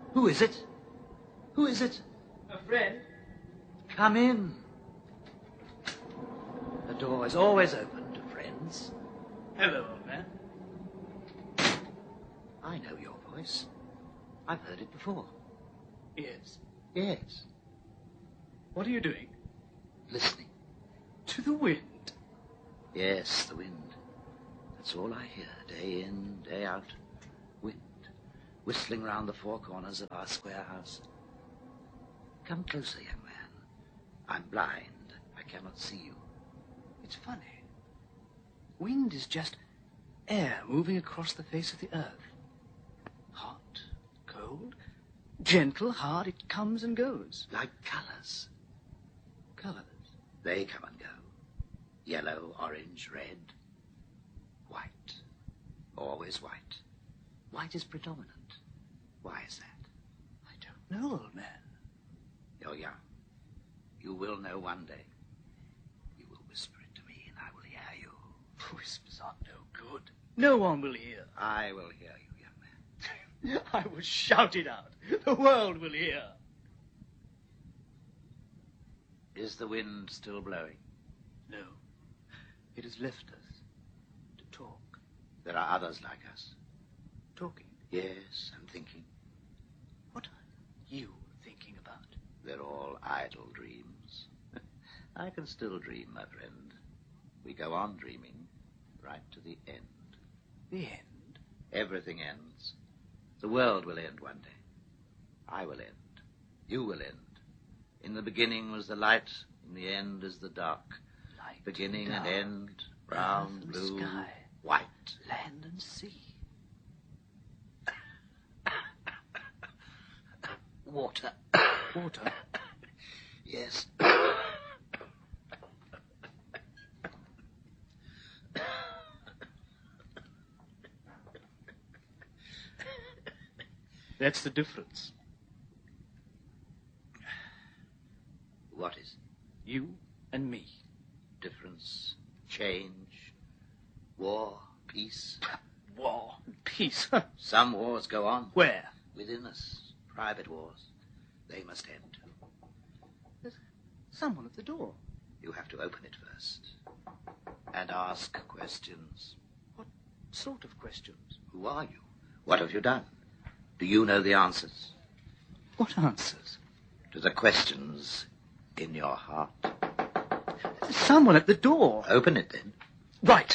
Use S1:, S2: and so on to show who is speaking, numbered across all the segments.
S1: Who is it? Who is it?
S2: A friend.
S1: Come in. The door is always open to friends.
S2: Hello, old man.
S1: I know your voice. I've heard it before.
S2: Yes.
S1: Yes.
S2: What are you doing?
S1: Listening.
S2: To the wind.
S1: Yes, the wind. That's all I hear, day in, day out. Wind, whistling round the four corners of our square house. Come closer, young man. I'm blind. I cannot see you.
S2: It's funny. Wind is just air moving across the face of the earth. Hot, cold, gentle, hard, it comes and goes.
S1: Like colors.
S2: Colors.
S1: They come and go. Yellow, orange, red. White. Always white. White is predominant. Why is that?
S2: I don't know, old man.
S1: You're young. You will know one day. You will whisper it to me and I will hear you.
S2: Whispers are no good. No one will hear.
S1: I will hear you, young man.
S2: I will shout it out. The world will hear.
S1: Is the wind still blowing?
S2: No. It has left us to talk.
S1: There are others like us.
S2: Talking.
S1: Yes, I'm thinking.
S2: What are you thinking about?
S1: They're all idle dreams. I can still dream, my friend. We go on dreaming right to the end.
S2: The end?
S1: Everything ends. The world will end one day. I will end. You will end. In the beginning was the light, in the end is the dark.
S2: Light,
S1: beginning
S2: dark,
S1: and end, brown,
S2: earth and
S1: blue,
S2: sky,
S1: white.
S2: land and sea.
S1: Water.
S2: Water?
S1: Yes.
S2: That's the difference.
S1: What is
S2: You and me.
S1: difference? Change? War? Peace?
S2: War and peace.
S1: Some wars go on.
S2: Where?
S1: Within us. Private wars. They must end too.
S2: There's someone at the door.
S1: You have to open it first. And ask questions.
S2: What sort of questions?
S1: Who are you? What have you done? Do you know the answers?
S2: What answers?
S1: To the questions in your heart.
S2: There's someone at the door.
S1: Open it then.
S2: Right.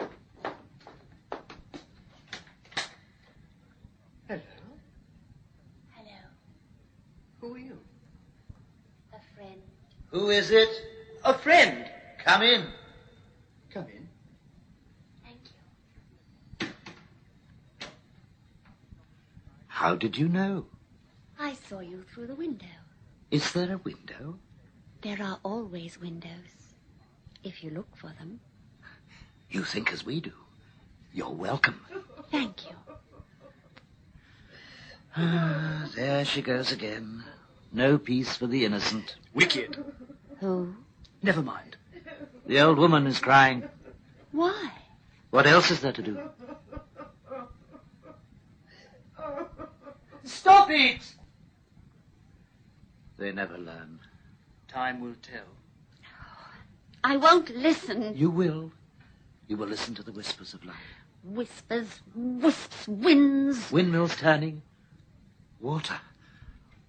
S2: Hello.
S3: Hello,
S2: Who are you?
S3: a friend.
S1: Who is it?
S2: A friend.
S1: Come in.
S2: Come in.
S3: Thank you.
S1: How did you know?
S3: I saw you through the window.
S1: Is there a window?
S3: There are always windows, if you look for them.
S1: You think as we do. You're welcome.
S3: Thank you.
S1: Ah, there she goes again. No peace for the innocent.
S2: Wicked.
S3: Who?
S2: Never mind.
S1: The old woman is crying.
S3: Why?
S1: What else is there to do?
S2: Stop it!
S1: They never learn.
S2: Time will tell.
S3: I won't listen.
S1: You will. You will listen to the whispers of life.
S3: Whispers, wisps, winds.
S1: Windmills turning. Water.